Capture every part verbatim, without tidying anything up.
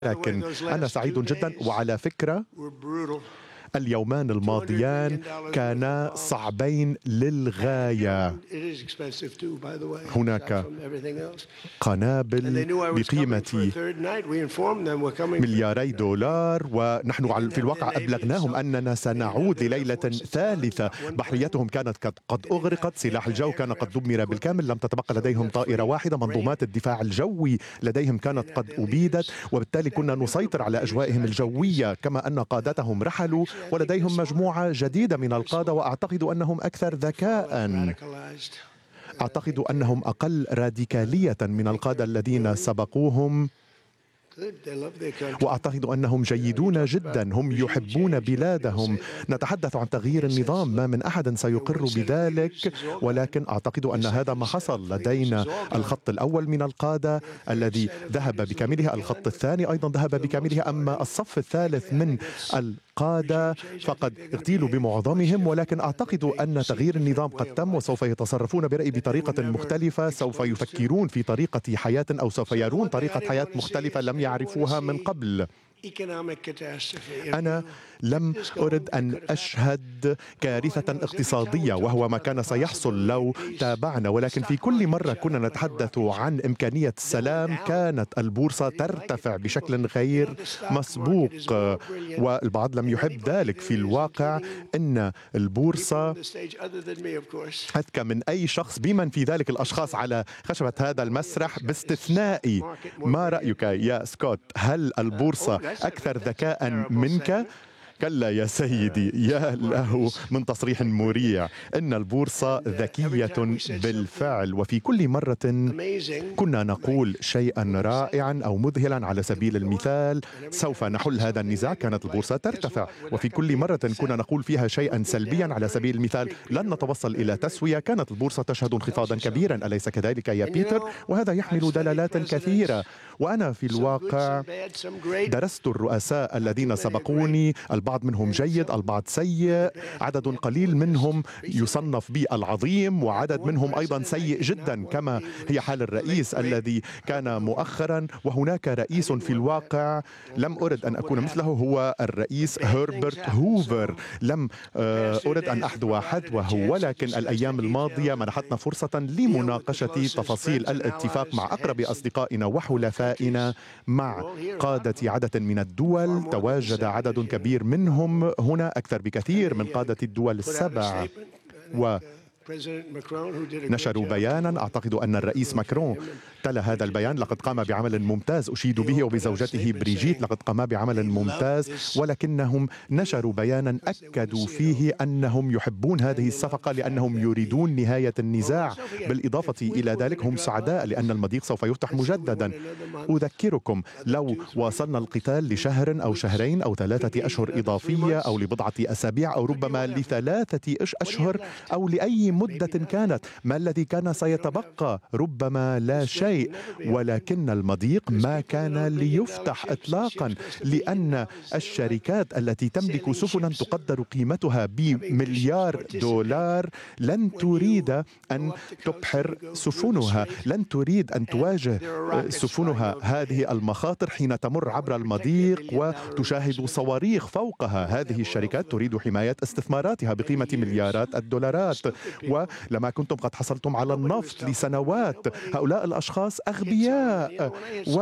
لكن أنا سعيد جدا. وعلى فكرة اليومان الماضيان كانا صعبين للغاية. هناك قنابل بقيمة ملياري دولار، ونحن في الواقع أبلغناهم أننا سنعود لليلة ثالثة. بحريتهم كانت قد أغرقت، سلاح الجو كان قد دمر بالكامل، لم تتبقى لديهم طائرة واحدة، منظومات الدفاع الجوي لديهم كانت قد أبيدت، وبالتالي كنا نسيطر على أجوائهم الجوية، كما أن قادتهم رحلوا ولديهم مجموعة جديدة من القادة، وأعتقد أنهم أكثر ذكاء، أعتقد أنهم أقل راديكالية من القادة الذين سبقوهم، وأعتقد أنهم جيدون جدا، هم يحبون بلادهم. نتحدث عن تغيير النظام، ما من أحد سيقر بذلك، ولكن أعتقد أن هذا ما حصل. لدينا الخط الأول من القادة الذي ذهب بكامله، الخط الثاني أيضا ذهب بكامله، أما الصف الثالث من القادة فقد اغتيلوا بمعظمهم. ولكن أعتقد أن تغيير النظام قد تم، وسوف يتصرفون برأيي بطريقة مختلفة، سوف يفكرون في طريقة حياة، أو سوف يرون طريقة حياة مختلفة لم يعرفوها من قبل. أنا لم أرد أن أشهد كارثة اقتصادية، وهو ما كان سيحصل لو تابعنا، ولكن في كل مرة كنا نتحدث عن إمكانية السلام كانت البورصة ترتفع بشكل غير مسبوق، والبعض لم يحب ذلك. في الواقع إن البورصة أذكى من أي شخص، بمن في ذلك الأشخاص على خشبة هذا المسرح باستثنائي. ما رأيك يا سكوت؟ هل البورصة أكثر ذكاء منك؟ كلا يا سيدي، يا له من تصريح مريع. إن البورصة ذكية بالفعل، وفي كل مرة كنا نقول شيئا رائعا أو مذهلا. على سبيل المثال، سوف نحل هذا النزاع، كانت البورصة ترتفع، وفي كل مرة كنا نقول فيها شيئا سلبيا. على سبيل المثال، لن نتوصل إلى تسوية، كانت البورصة تشهد انخفاضا كبيرا، أليس كذلك يا بيتر؟ وهذا يحمل دلالات كثيرة. وأنا في الواقع درست الرؤساء الذين سبقوني، البعض منهم جيد، البعض سيء، عدد قليل منهم يصنف بالعظيم، وعدد منهم أيضا سيء جدا، كما هي حال الرئيس الذي كان مؤخرا. وهناك رئيس في الواقع لم أرد أن أكون مثله، هو الرئيس هربرت هوفر. لم أرد أن أحذو حذوه، ولكن الأيام الماضية منحتنا فرصة لمناقشة تفاصيل الاتفاق مع أقرب أصدقائنا وحلفائنا، مع قادة عدد من الدول. تواجد عدد كبير منهم هنا، أكثر بكثير من قادة الدول السبع، و نشروا بيانا. أعتقد أن الرئيس ماكرون تلا هذا البيان، لقد قام بعمل ممتاز، أشيد به، وبزوجته بريجيت لقد قاما بعمل ممتاز، ولكنهم نشروا بيانا أكدوا فيه أنهم يحبون هذه الصفقة لأنهم يريدون نهاية النزاع. بالإضافة إلى ذلك هم سعداء لأن المضيق سوف يفتح مجددا. أذكركم، لو واصلنا القتال لشهر أو شهرين أو ثلاثة أشهر إضافية، أو لبضعة أسابيع، أو ربما لثلاثة أشهر، أو لأي مدة كانت، ما الذي كان سيتبقى؟ ربما لا شيء. ولكن المضيق ما كان ليفتح إطلاقا، لأن الشركات التي تملك سفنا تقدر قيمتها بمليار دولار لن تريد أن تبحر سفنها، لن تريد أن تواجه سفنها هذه المخاطر حين تمر عبر المضيق وتشاهد صواريخ فوقها. هذه الشركات تريد حماية استثماراتها بقيمة مليارات الدولارات، ولما كنتم قد حصلتم على النفط لسنوات. هؤلاء الأشخاص أغبياء،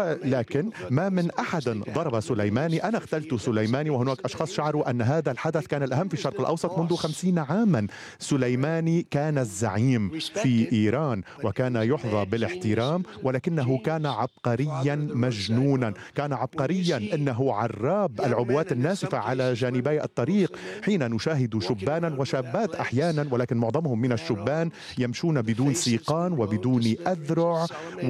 ولكن ما من أحد ضرب سليماني. أنا اختلت سليماني، وهناك أشخاص شعروا أن هذا الحدث كان الأهم في الشرق الأوسط منذ خمسين عاما. سليماني كان الزعيم في إيران، وكان يحظى بالاحترام، ولكنه كان عبقريا مجنونا، كان عبقريا. إنه عراب العبوات الناسفة على جانبي الطريق، حين نشاهد شبانا وشابات أحيانا، ولكن معظمهم من الشبان يمشون بدون سيقان وبدون أذرع،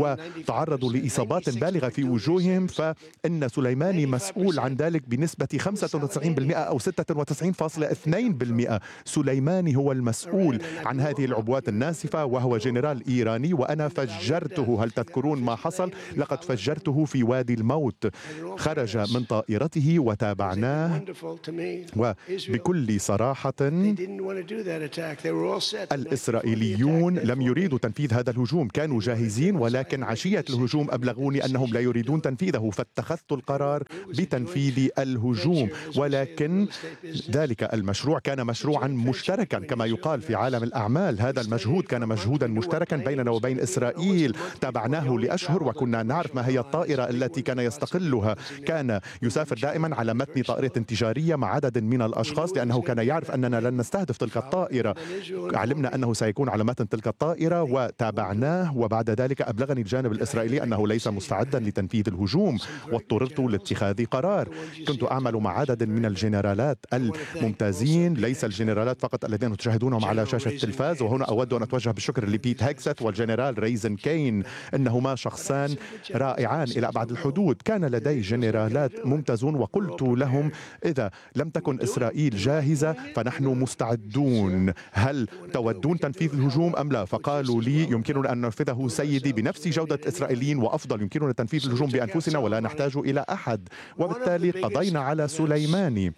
وتعرضوا لإصابات بالغة في وجوههم. فإن سليماني مسؤول عن ذلك بنسبة خمسة وتسعين بالمئة أو ستة وتسعين فاصلة اثنين بالمئة. سليماني هو المسؤول عن هذه العبوات الناسفة، وهو جنرال إيراني، وأنا فجرته. هل تذكرون ما حصل؟ لقد فجرته في وادي الموت. خرج من طائرته وتابعناه، وبكل صراحة الإسرائيليون لم يريدوا تنفيذ هذا الهجوم، كانوا جاهزين، ولكن عشية الهجوم أبلغوني أنهم لا يريدون تنفيذه، فاتخذت القرار بتنفيذ الهجوم. ولكن ذلك المشروع كان مشروعا مشتركا كما يقال في عالم الأعمال. هذا المجهود كان مجهودا مشتركا بيننا وبين إسرائيل، تابعناه لأشهر وكنا نعرف ما هي الطائرة التي كان يستقلها. كان يسافر دائما على متن طائرة تجارية مع عدد من الأشخاص، لأنه كان يعرف أننا لن نستهدف تلك الطائرة. علمنا أنه سيكون على متن تلك الطائرة وتابعناه، وبعد ذلك أبلغني الجانب الإسرائيلي أنه ليس مستعدا لتنفيذ الهجوم، واضطررت لاتخاذ قرار. كنت أعمل مع عدد من الجنرالات الممتازين، ليس الجنرالات فقط الذين تشاهدونهم على شاشة التلفاز، وهنا أود أن أتوجه بالشكر لبيت هيكست والجنرال ريزن كين، إنهما شخصان رائعان إلى أبعد الحدود. كان لدي جنرالات ممتازون، وقلت لهم إذا لم تكن إسرائيل جاهزة فنحن مستعدون، هل تودون تنفيذ الهجوم أم لا؟ فقالوا لي يمكننا أن ننفذه سيدي بنفس جودة إسرائيليين وأفضل، يمكننا تنفيذ الهجوم بأنفسنا ولا نحتاج إلى أحد. وبالتالي قضينا على سليماني.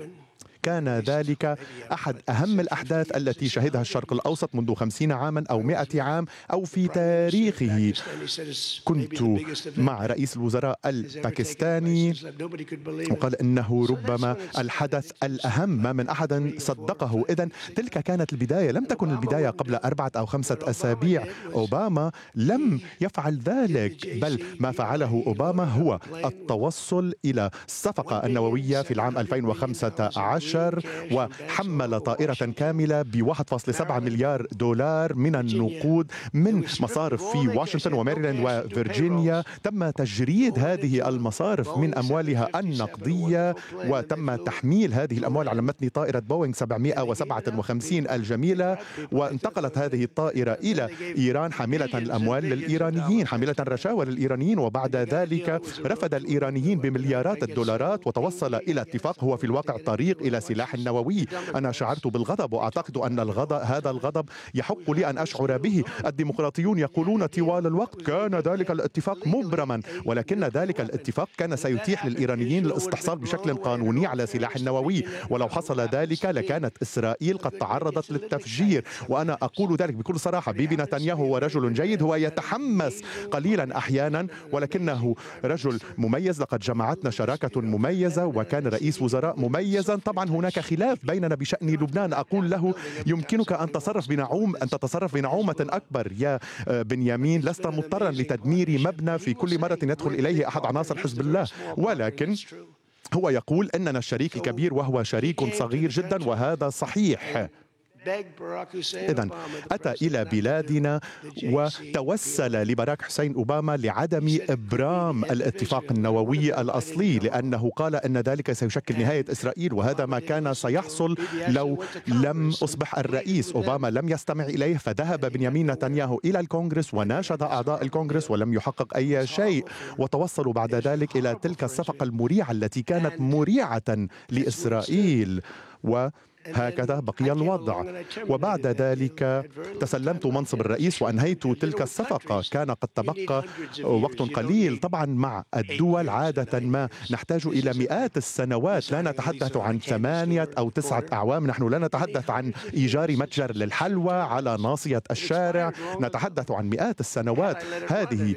كان ذلك أحد أهم الأحداث التي شهدها الشرق الأوسط منذ خمسين عاما أو مئة عام أو في تاريخه. كنت مع رئيس الوزراء الباكستاني وقال إنه ربما الحدث الأهم، ما من أحد صدقه. إذن تلك كانت البداية، لم تكن البداية قبل أربعة أو خمسة أسابيع. أوباما لم يفعل ذلك، بل ما فعله أوباما هو التوصل إلى الصفقة النووية في العام ألفين وخمسة عشر، وحمل طائرة كاملة ب واحد فاصلة سبعة مليار دولار من النقود من مصارف في واشنطن وماريلاند وفرجينيا. تم تجريد هذه المصارف من أموالها النقدية، وتم تحميل هذه الأموال على متن طائرة بوينغ سبعمئة وسبعة وخمسين الجميلة، وانتقلت هذه الطائرة إلى إيران حاملة الأموال للإيرانيين، حاملة الرشاوى للإيرانيين. وبعد ذلك رفض الإيرانيين بمليارات الدولارات وتوصل إلى اتفاق هو في الواقع طريق إلى سلاح نووي. أنا شعرت بالغضب، وأعتقد أن الغضب هذا الغضب يحق لي أن أشعر به. الديمقراطيون يقولون طوال الوقت كان ذلك الاتفاق مبرما، ولكن ذلك الاتفاق كان سيتيح للإيرانيين الاستحصال بشكل قانوني على سلاح نووي، ولو حصل ذلك لكانت إسرائيل قد تعرضت للتفجير. وأنا أقول ذلك بكل صراحة. بيبي نتنياهو هو رجل جيد، هو يتحمس قليلا أحيانا ولكنه رجل مميز. لقد جمعتنا شراكة مميزة، وكان رئيس وزراء مميزا. طبعا هناك خلاف بيننا بشأن لبنان. أقول له يمكنك أن تتصرف بنعوم أن تتصرف بنعومة أكبر يا بنيامين، لست مضطرا لتدمير مبنى في كل مرة يدخل إليه أحد عناصر حزب الله. ولكن هو يقول إننا الشريك الكبير وهو شريك صغير جدا، وهذا صحيح. إذن أتى إلى بلادنا وتوسل لبراك حسين أوباما لعدم إبرام الاتفاق النووي الأصلي، لأنه قال أن ذلك سيشكل نهاية إسرائيل، وهذا ما كان سيحصل لو لم أصبح الرئيس. أوباما لم يستمع إليه، فذهب بنيامين نتنياهو إلى الكونغرس وناشد أعضاء الكونغرس ولم يحقق أي شيء، وتوصلوا بعد ذلك إلى تلك الصفقة المريعة التي كانت مريعة لإسرائيل، و هكذا بقي الوضع. وبعد ذلك تسلمت منصب الرئيس وأنهيت تلك الصفقة. كان قد تبقى وقت قليل. طبعا مع الدول عادة ما نحتاج إلى مئات السنوات، لا نتحدث عن ثمانية أو تسعة أعوام. نحن لا نتحدث عن إيجار متجر للحلوى على ناصية الشارع، نتحدث عن مئات السنوات. هذه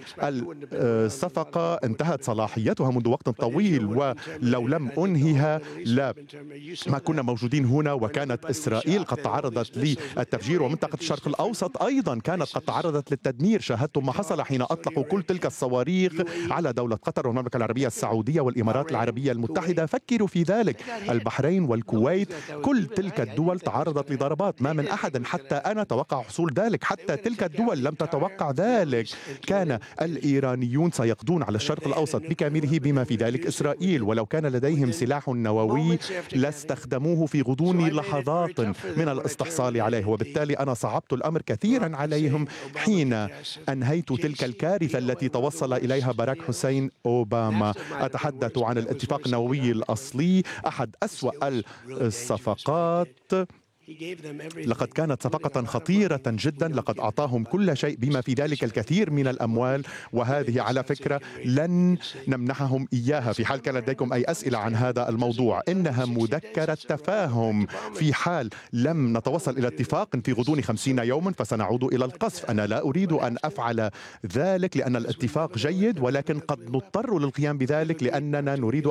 الصفقة انتهت صلاحيتها منذ وقت طويل، ولو لم أنهيها لا ما كنا موجودين هنا، وكانت إسرائيل قد تعرضت للتفجير، ومنطقة الشرق الأوسط أيضا كانت قد تعرضت للتدمير. شاهدتم ما حصل حين أطلقوا كل تلك الصواريخ على دولة قطر والمملكة العربية السعودية والإمارات العربية المتحدة. فكروا في ذلك، البحرين والكويت، كل تلك الدول تعرضت لضربات. ما من أحد حتى أنا توقع حصول ذلك، حتى تلك الدول لم تتوقع ذلك. كان الإيرانيون سيقضون على الشرق الأوسط بكامله بما في ذلك إسرائيل، ولو كان لديهم سلاح نووي لاستخدموه في غضون لحظات من الاستحصال عليه. وبالتالي أنا صعبت الأمر كثيرا عليهم حين أنهيت تلك الكارثة التي توصل إليها باراك حسين أوباما. أتحدث عن الاتفاق النووي الأصلي، أحد أسوأ الصفقات لقد كانت صفقة خطيرة جدا، لقد أعطاهم كل شيء بما في ذلك الكثير من الأموال، وهذه على فكرة لن نمنحهم إياها في حال كان لديكم أي أسئلة عن هذا الموضوع. إنها مذكرة تفاهم، في حال لم نتوصل إلى اتفاق في غضون خمسين يوما فسنعود إلى القصف. أنا لا أريد أن أفعل ذلك لأن الاتفاق جيد، ولكن قد نضطر للقيام بذلك لأننا نريد